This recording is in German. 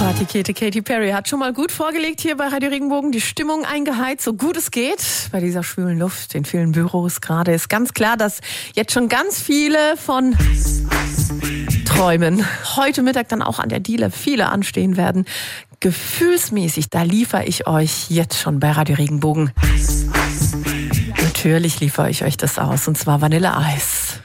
Katy Perry hat schon mal gut vorgelegt hier bei Radio Regenbogen, die Stimmung eingeheizt, so gut es geht. Bei dieser schwülen Luft, in vielen Büros gerade, ist ganz klar, dass jetzt schon ganz viele von Träumen heute Mittag dann auch an der Diele viele anstehen werden. Gefühlsmäßig, da liefere ich euch jetzt schon bei Radio Regenbogen. Natürlich liefere ich euch das aus, und zwar Vanilleeis.